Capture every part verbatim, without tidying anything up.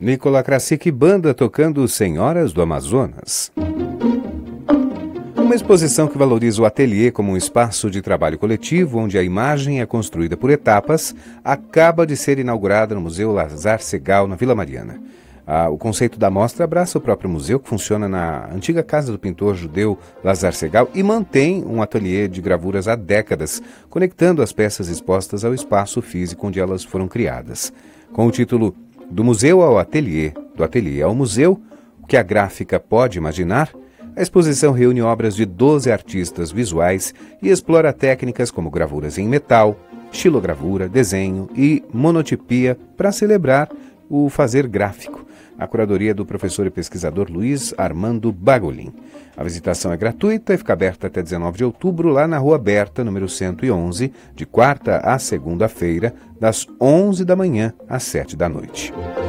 Nicola Krasik Banda tocando Senhoras do Amazonas. Uma exposição que valoriza o ateliê como um espaço de trabalho coletivo, onde a imagem é construída por etapas, acaba de ser inaugurada no Museu Lazar Segal, na Vila Mariana. Ah, o conceito da mostra abraça o próprio museu, que funciona na antiga casa do pintor judeu Lazar Segal e mantém um ateliê de gravuras há décadas, conectando as peças expostas ao espaço físico onde elas foram criadas. Com o título Do Museu ao Ateliê, do Ateliê ao Museu, o que a gráfica pode imaginar, a exposição reúne obras de doze artistas visuais e explora técnicas como gravuras em metal, xilogravura, desenho e monotipia para celebrar o fazer gráfico. A curadoria do professor e pesquisador Luiz Armando Bagolin. A visitação é gratuita e fica aberta até dezenove de outubro, lá na Rua Berta, número cento e onze, de quarta a segunda-feira, das onze da manhã às sete da noite.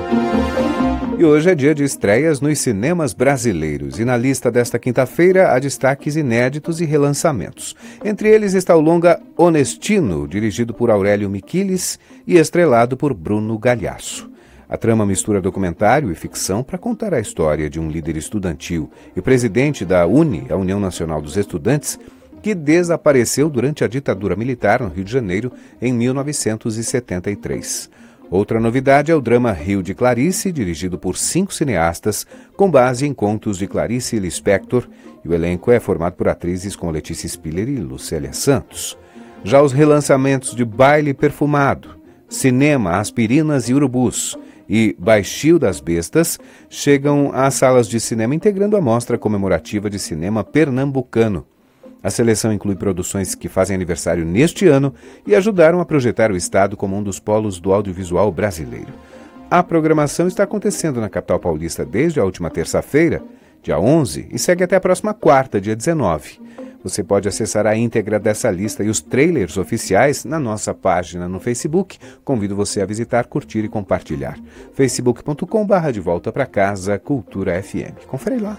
E hoje é dia de estreias nos cinemas brasileiros, e na lista desta quinta-feira há destaques inéditos e relançamentos. Entre eles está o longa Honestino, dirigido por Aurélio Miquiles e estrelado por Bruno Galhaço. A trama mistura documentário e ficção para contar a história de um líder estudantil e presidente da U N E, a União Nacional dos Estudantes, que desapareceu durante a ditadura militar no Rio de Janeiro em mil novecentos e setenta e três. Outra novidade é o drama Rio de Clarice, dirigido por cinco cineastas, com base em contos de Clarice Lispector, e o elenco é formado por atrizes como Letícia Spiller e Lucélia Santos. Já os relançamentos de Baile Perfumado, Cinema, Aspirinas e Urubus e Baixio das Bestas chegam às salas de cinema, integrando a mostra comemorativa de cinema pernambucano. A seleção inclui produções que fazem aniversário neste ano e ajudaram a projetar o estado como um dos polos do audiovisual brasileiro. A programação está acontecendo na capital paulista desde a última terça-feira, dia onze, e segue até a próxima quarta, dia dezenove. Você pode acessar a íntegra dessa lista e os trailers oficiais na nossa página no Facebook. Convido você a visitar, curtir e compartilhar. facebook ponto com barra de volta para casa Cultura F M. Confere lá.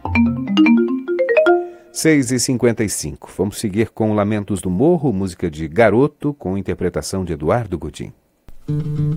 seis e cinquenta e cinco. Vamos seguir com Lamentos do Morro, música de Garoto, com interpretação de Eduardo Godin.